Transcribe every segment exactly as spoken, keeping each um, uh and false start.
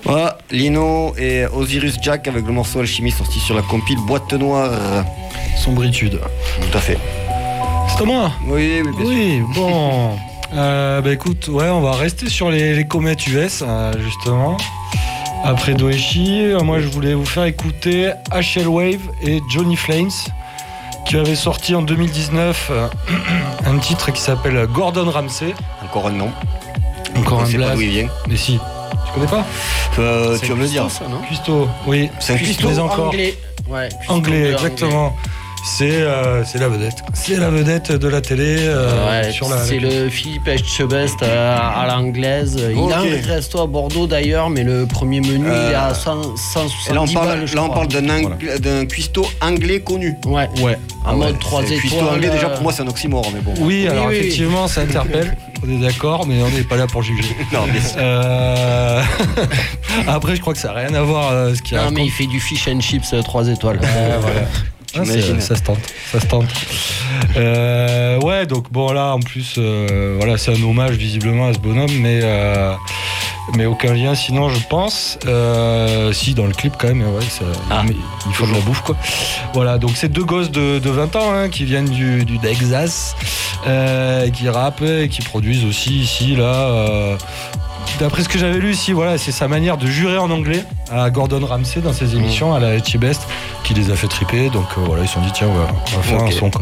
Voilà, Lino et Osiris Jack avec le morceau Alchimie sorti sur la compile Boîte Noire. Sombritude. Tout à fait. C'est à moi. Oui, oui, bien Oui, bon. euh, bah écoute, ouais, on va rester sur les, les comètes U S, euh, justement. Après Doeshi, euh, moi je voulais vous faire écouter H L Wave et Johnny Flames, qui avait sorti en deux mille dix-neuf euh, un titre qui s'appelle Gordon Ramsay. Encore un nom. Encore On un sait pas blaze. d'où il vient. Mais si, tu connais pas Euh, C'est tu vas me le dire. Cuisto, ça, non? Cuisto, oui. C'est un Cuisto, Cuisto mais encore. Anglais. Ouais, Cuisto Anglais, de exactement. C'est, euh, c'est la vedette. C'est la vedette de la télé. Euh, Ouais, sur la, c'est le Philippe Etchebest à, à l'anglaise. Il Ok. a un resto à Bordeaux d'ailleurs, mais le premier menu Euh, il est à cent, cent Et là, on soixante-dix parle, balles, je là, on crois. parle d'un, ang- d'un cuistot anglais connu. Ouais, Ouais. en Ah mode ouais, trois c'est étoiles. cuistot anglais, déjà, euh, pour moi, c'est un oxymore, mais bon. Oui, alors oui, oui. effectivement, ça interpelle. On est d'accord, mais on n'est pas là pour juger. Non, mais c'est- Euh, Après, je crois que ça n'a rien à voir euh, ce qu'il Non, raconte. mais il fait du fish and chips euh, trois étoiles. Ouais, voilà. Ah, J'imagine. c'est- ça se tente, ça se tente. Euh, ouais, donc bon là, en plus, euh, voilà, c'est un hommage visiblement à ce bonhomme, mais euh, mais aucun lien. Sinon, je pense, euh, si dans le clip quand même, ouais, ça, Ah, mais il faut de la bouffe quoi. Voilà, donc c'est deux gosses de, de vingt ans hein, qui viennent du, du Texas, euh, qui rappent et qui produisent aussi ici là. Euh, D'après ce que j'avais lu ici, voilà, c'est sa manière de jurer en anglais à Gordon Ramsay dans ses émissions, à la Etchy Best, qui les a fait triper. Donc euh, voilà, ils se sont dit tiens, on va, on va faire Ok. un son. Quoi.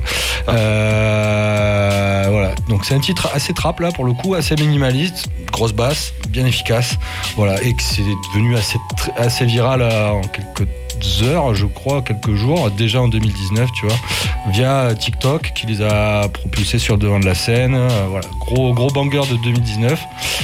Euh, voilà, donc c'est un titre assez trap là pour le coup, assez minimaliste, grosse basse, bien efficace. Voilà, et que c'est devenu assez tr- assez viral euh, en quelques heures, je crois, quelques jours, déjà en deux mille dix-neuf, tu vois, via TikTok qui les a propulsés sur le devant de la scène. Euh, voilà, gros gros banger de deux mille dix-neuf.